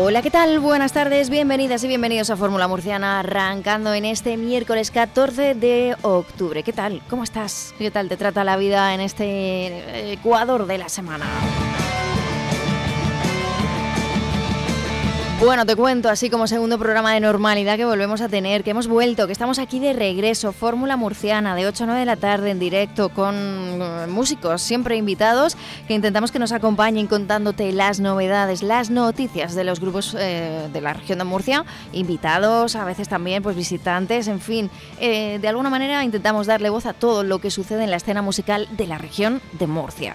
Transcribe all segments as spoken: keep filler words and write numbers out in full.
Hola, ¿qué tal? Buenas tardes, bienvenidas y bienvenidos a Fórmula Murciana, arrancando en este miércoles catorce de octubre. ¿Qué tal? ¿Cómo estás? ¿Qué tal te trata la vida en este Ecuador de la semana? Bueno, te cuento así como segundo programa de normalidad que volvemos a tener, que hemos vuelto, que estamos aquí de regreso, Fórmula Murciana, de ocho a nueve de la tarde en directo con músicos siempre invitados, que intentamos que nos acompañen contándote las novedades, las noticias de los grupos eh, de la región de Murcia, invitados, a veces también pues visitantes, en fin, eh, de alguna manera intentamos darle voz a todo lo que sucede en la escena musical de la región de Murcia.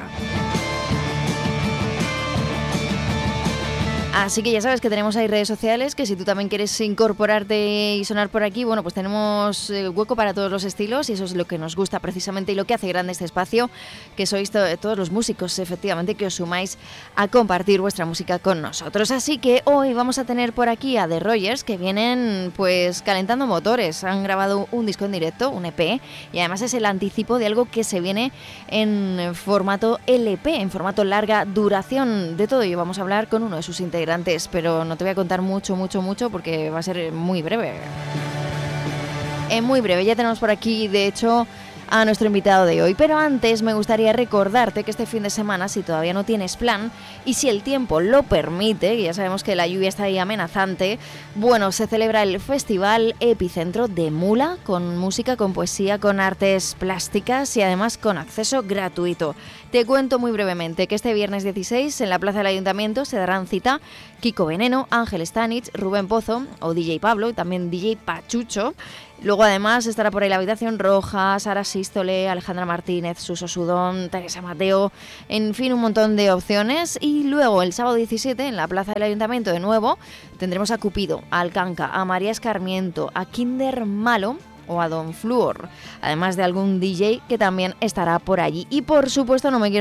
Así que ya sabes que tenemos ahí redes sociales, que si tú también quieres incorporarte y sonar por aquí, bueno, pues tenemos hueco para todos los estilos y eso es lo que nos gusta precisamente y lo que hace grande este espacio, que sois to- todos los músicos, efectivamente, que os sumáis a compartir vuestra música con nosotros. Así que hoy vamos a tener por aquí a The Rogers, que vienen pues calentando motores. Han grabado un disco en directo, un E P, y además es el anticipo de algo que se viene en formato L P, en formato larga duración. De todo ello vamos a hablar con uno de sus integrantes, pero no te voy a contar mucho, mucho, mucho porque va a ser muy breve. En muy breve, ya tenemos por aquí, de hecho, a nuestro invitado de hoy. Pero antes me gustaría recordarte que este fin de semana, si todavía no tienes plan y si el tiempo lo permite, que ya sabemos que la lluvia está ahí amenazante, bueno, se celebra el Festival Epicentro de Mula, con música, con poesía, con artes plásticas y además con acceso gratuito. Te cuento muy brevemente que este viernes dieciséis en la Plaza del Ayuntamiento se darán cita Kiko Veneno, Ángel Stanich, Rubén Pozo o D J Pablo y también D J Pachucho. Luego además estará por ahí la Habitación Roja, Sara Sístole, Alejandra Martínez, Suso Sudón, Teresa Mateo, en fin, un montón de opciones. Y luego el sábado diecisiete en la Plaza del Ayuntamiento de nuevo tendremos a Cupido, a Alcanca, a María Escarmiento, a Kinder Malo o a Don Fluor, además de algún D J que también estará por allí. Y por supuesto no me quiero